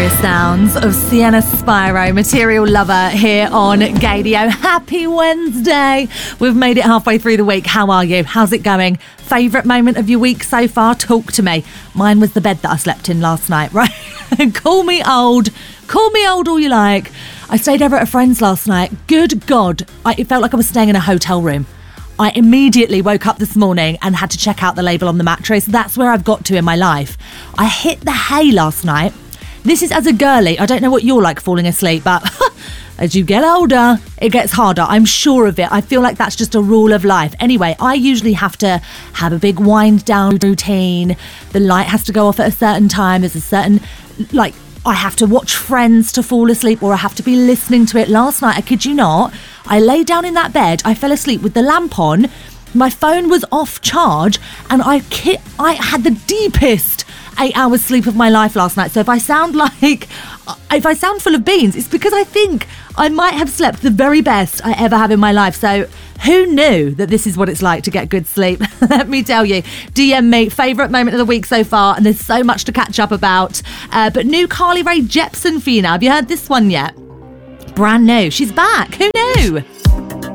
glorious sounds of Sienna Spyro, Material Lover, here on Gaydio. Happy Wednesday. We've made it halfway through the week. How are you? How's it going? Favourite moment of your week so far? Talk to me. Mine was the bed that I slept in last night, right? Call me old all you like. I stayed over at a friend's last night. Good God, it felt like I was staying in a hotel room. I immediately woke up this morning and had to check out the label on the mattress. That's where I've got to in my life. I hit the hay last night. This is as a girly. I don't know what you're like falling asleep, but as you get older, it gets harder. I'm sure of it. I feel like that's just a rule of life. Anyway, I usually have to have a big wind down routine. The light has to go off at a certain time. There's a certain, I have to watch Friends to fall asleep, or I have to be listening to it. Last night, I kid you not, I lay down in that bed, I fell asleep with the lamp on, my phone was off charge, and I had the deepest 8 hours sleep of my life last night. So if I sound full of beans, it's because I think I might have slept the very best I ever have in my life. So who knew that this is what it's like to get good sleep? Let me tell you. DM me, favourite moment of the week so far, and there's so much to catch up about. But new Carly Rae Jepsen for you now. Have you heard this one yet? Brand new. She's back. Who knew?